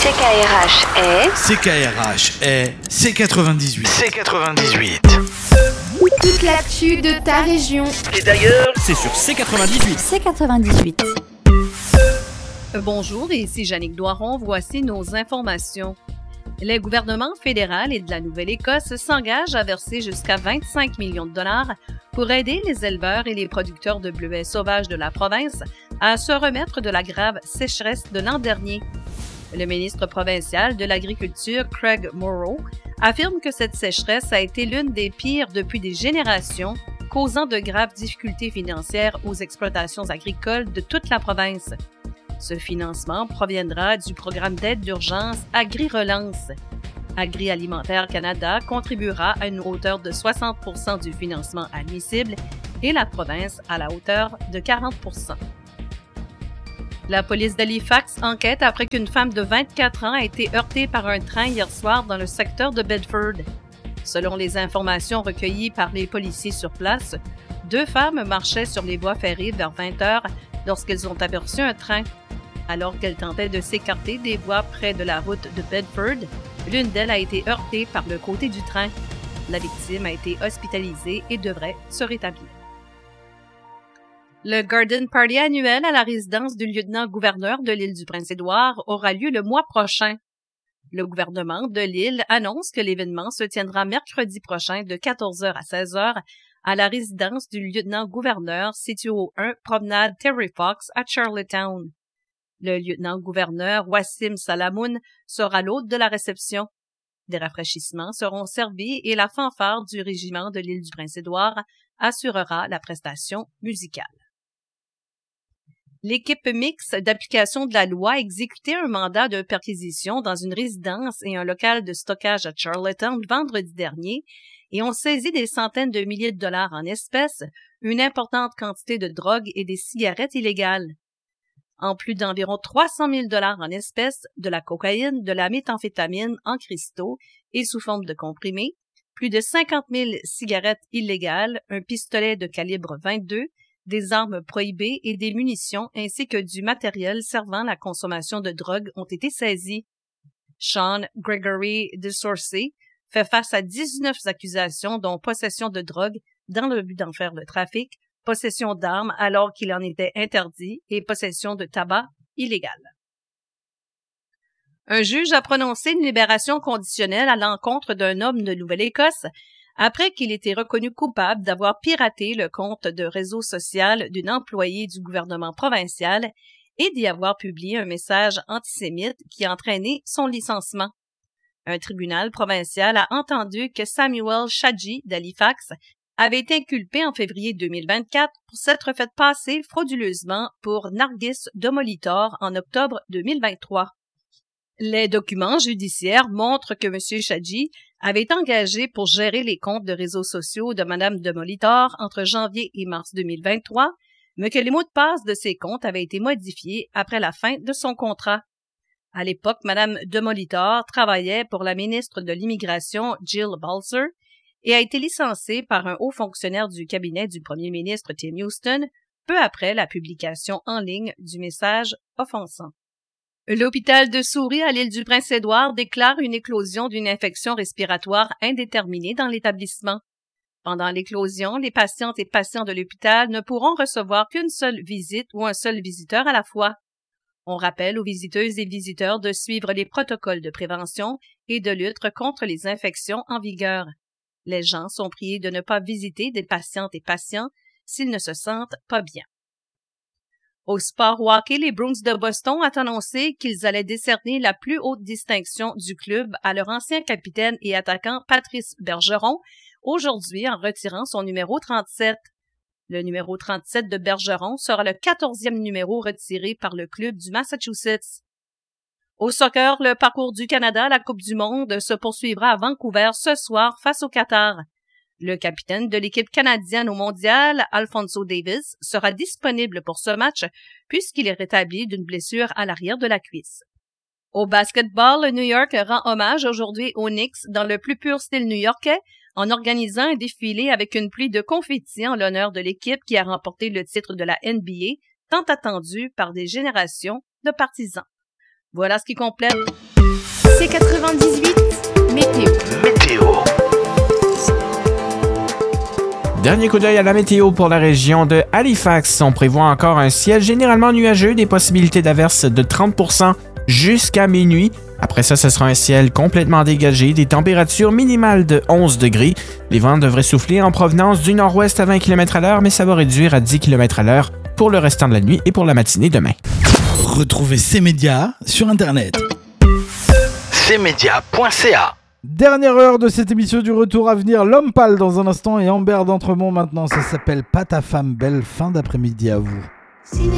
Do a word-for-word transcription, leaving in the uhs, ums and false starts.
C K R H est... C K R H est C quatre-vingt-dix-huit. C quatre-vingt-dix-huit. Toute l'actu de ta région. Et d'ailleurs, c'est sur C quatre-vingt-dix-huit. C quatre-vingt-dix-huit. Bonjour, ici Jannick Doiron. Voici nos informations. Le gouvernement fédéral et de la Nouvelle-Écosse s'engagent à verser jusqu'à vingt-cinq millions de dollars pour aider les éleveurs et les producteurs de bleuets sauvages de la province à se remettre de la grave sécheresse de l'an dernier. Le ministre provincial de l'Agriculture, Craig Morrow, affirme que cette sécheresse a été l'une des pires depuis des générations, causant de graves difficultés financières aux exploitations agricoles de toute la province. Ce financement proviendra du programme d'aide d'urgence Agri-Relance. Agri-Alimentaire Canada contribuera à une hauteur de soixante pour cent du financement admissible et la province à la hauteur de quarante pour cent. La police d'Halifax enquête après qu'une femme de vingt-quatre ans a été heurtée par un train hier soir dans le secteur de Bedford. Selon les informations recueillies par les policiers sur place, deux femmes marchaient sur les voies ferrées vers vingt heures lorsqu'elles ont aperçu un train. Alors qu'elles tentaient de s'écarter des voies près de la route de Bedford, l'une d'elles a été heurtée par le côté du train. La victime a été hospitalisée et devrait se rétablir. Le Garden Party annuel à la résidence du lieutenant-gouverneur de l'île du Prince-Édouard aura lieu le mois prochain. Le gouvernement de l'île annonce que l'événement se tiendra mercredi prochain de quatorze heures à seize heures à la résidence du lieutenant-gouverneur située au un Promenade Terry Fox à Charlottetown. Le lieutenant-gouverneur Wassim Salamoun sera l'hôte de la réception. Des rafraîchissements seront servis et la fanfare du régiment de l'île du Prince-Édouard assurera la prestation musicale. L'équipe mixte d'application de la loi exécutait un mandat de perquisition dans une résidence et un local de stockage à Charlottetown vendredi dernier et ont saisi des centaines de milliers de dollars en espèces, une importante quantité de drogue et des cigarettes illégales. En plus d'environ trois cent mille dollars en espèces, de la cocaïne, de la méthamphétamine en cristaux et sous forme de comprimés, plus de cinquante mille cigarettes illégales, un pistolet de calibre vingt-deux, des armes prohibées et des munitions ainsi que du matériel servant à la consommation de drogue ont été saisis. Sean Gregory DeSourcey fait face à dix-neuf accusations dont possession de drogue dans le but d'en faire le trafic, possession d'armes alors qu'il en était interdit et possession de tabac illégal. Un juge a prononcé une libération conditionnelle à l'encontre d'un homme de Nouvelle-Écosse après qu'il ait été reconnu coupable d'avoir piraté le compte de réseau social d'une employée du gouvernement provincial et d'y avoir publié un message antisémite qui a entraîné son licenciement. Un tribunal provincial a entendu que Samuel Shadji d'Halifax avait été inculpé en février deux mille vingt-quatre pour s'être fait passer frauduleusement pour Nargis Domolitor en octobre deux mille vingt-trois. Les documents judiciaires montrent que M. Shadji avait été engagé pour gérer les comptes de réseaux sociaux de Mme Domolitor entre janvier et mars deux mille vingt-trois, mais que les mots de passe de ces comptes avaient été modifiés après la fin de son contrat. À l'époque, Mme Domolitor travaillait pour la ministre de l'Immigration, Jill Balzer, et a été licenciée par un haut fonctionnaire du cabinet du premier ministre Tim Houston peu après la publication en ligne du message offensant. L'hôpital de Souris à l'île du Prince-Édouard déclare une éclosion d'une infection respiratoire indéterminée dans l'établissement. Pendant l'éclosion, les patientes et patients de l'hôpital ne pourront recevoir qu'une seule visite ou un seul visiteur à la fois. On rappelle aux visiteuses et visiteurs de suivre les protocoles de prévention et de lutte contre les infections en vigueur. Les gens sont priés de ne pas visiter des patientes et patients s'ils ne se sentent pas bien. Au sport hockey, les Bruins de Boston ont annoncé qu'ils allaient décerner la plus haute distinction du club à leur ancien capitaine et attaquant Patrice Bergeron, aujourd'hui en retirant son numéro trente-sept. Le numéro trente-sept de Bergeron sera le quatorzième numéro retiré par le club du Massachusetts. Au soccer, le parcours du Canada à la Coupe du monde se poursuivra à Vancouver ce soir face au Qatar. Le capitaine de l'équipe canadienne au mondial, Alphonso Davies, sera disponible pour ce match puisqu'il est rétabli d'une blessure à l'arrière de la cuisse. Au basketball, New York rend hommage aujourd'hui aux Knicks dans le plus pur style new-yorkais en organisant un défilé avec une pluie de confettis en l'honneur de l'équipe qui a remporté le titre de la N B A, tant attendu par des générations de partisans. Voilà ce qui complète C quatre-vingt-dix-huit, météo. Météo. Dernier coup d'œil à la météo pour la région de Halifax. On prévoit encore un ciel généralement nuageux, des possibilités d'averses de trente pour cent jusqu'à minuit. Après ça, ce sera un ciel complètement dégagé, des températures minimales de onze degrés. Les vents devraient souffler en provenance du nord-ouest à vingt kilomètres à l'heure, mais ça va réduire à dix kilomètres à l'heure pour le restant de la nuit et pour la matinée demain. Retrouvez ces médias sur Internet. c média point c a. Dernière heure de cette émission du Retour à venir. L'homme pâle dans un instant et Amber d'Entremont maintenant. Ça s'appelle Pas ta femme belle. Fin d'après-midi à vous.